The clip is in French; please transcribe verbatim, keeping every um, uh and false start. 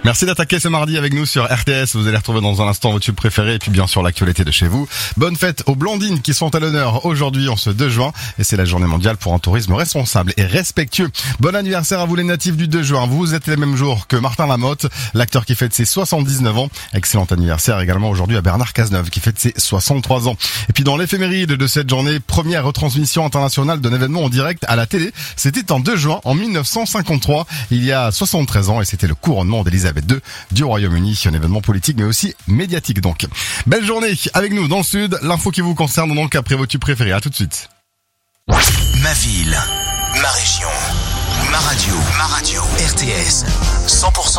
Merci d'attaquer ce mardi avec nous sur R T S. Vous allez retrouver dans un instant vos tubes préférés et puis bien sûr l'actualité de chez vous. Bonne fête aux blondines qui sont à l'honneur aujourd'hui en ce deux juin et c'est la journée mondiale pour un tourisme responsable et respectueux. Bon anniversaire à vous les natifs du deux juin. Vous êtes les mêmes jours que Martin Lamotte, l'acteur qui fête ses soixante-dix-neuf ans. Excellent anniversaire également aujourd'hui à Bernard Cazeneuve qui fête ses soixante-trois ans. Et puis dans l'éphéméride de cette journée, première retransmission internationale d'un événement en direct à la télé. C'était en deux juin en mille neuf cent cinquante-trois, il y a soixante-treize ans et c'était le couronnement d'Elisabeth deux du Royaume-Uni, un événement politique mais aussi médiatique donc. Belle journée avec nous dans le sud, l'info qui vous concerne donc après vos tubes préférés. À tout de suite. Ma ville, ma région, ma radio, ma radio, R T S, cent pour cent